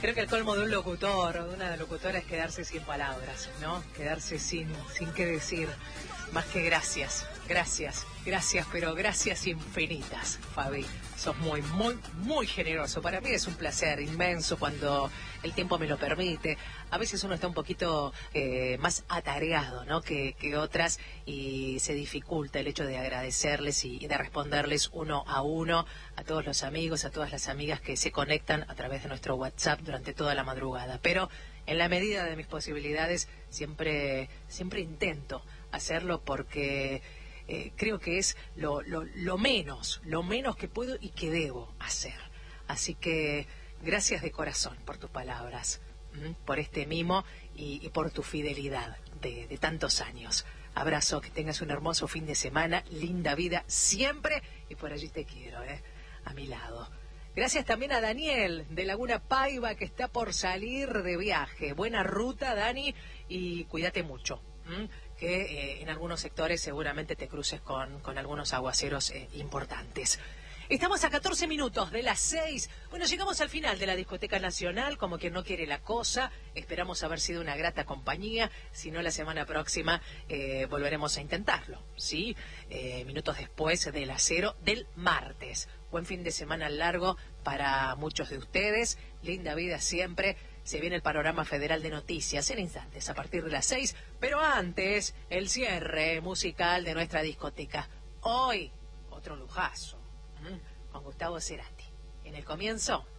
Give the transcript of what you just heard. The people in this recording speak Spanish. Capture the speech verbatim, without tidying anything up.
Creo que el colmo de un locutor o de una locutora es quedarse sin palabras, ¿no? Quedarse sin, sin qué decir, más que gracias, gracias, gracias, pero gracias infinitas, Fabi. Sos muy, muy, muy generoso. Para mí es un placer inmenso cuando el tiempo me lo permite. A veces uno está un poquito eh, más atareado, ¿no? que, que otras, y se dificulta el hecho de agradecerles y, y de responderles uno a uno a todos los amigos, a todas las amigas que se conectan a través de nuestro WhatsApp durante toda la madrugada. Pero en la medida de mis posibilidades siempre, siempre intento hacerlo porque eh, creo que es lo, lo, lo menos, lo menos que puedo y que debo hacer. Así que gracias de corazón por tus palabras, ¿m? por este mimo y, y por tu fidelidad de, de tantos años. Abrazo, que tengas un hermoso fin de semana, linda vida siempre, y por allí te quiero, ¿eh? a mi lado. Gracias también a Daniel de Laguna Paiva, que está por salir de viaje. Buena ruta, Dani, y cuídate mucho, ¿m? que eh, en algunos sectores seguramente te cruces con, con algunos aguaceros eh, importantes. Estamos a catorce minutos de las seis. Bueno, llegamos al final de la Discoteca Nacional, como quien no quiere la cosa. Esperamos haber sido una grata compañía. Si no, la semana próxima eh, volveremos a intentarlo, ¿sí? Eh, minutos después de las cero del martes. Buen fin de semana largo para muchos de ustedes. Linda vida siempre. Se viene el panorama federal de noticias en instantes, a partir de las seis. Pero antes, el cierre musical de nuestra discoteca. Hoy, otro lujazo. Con Gustavo Cerati. En el comienzo,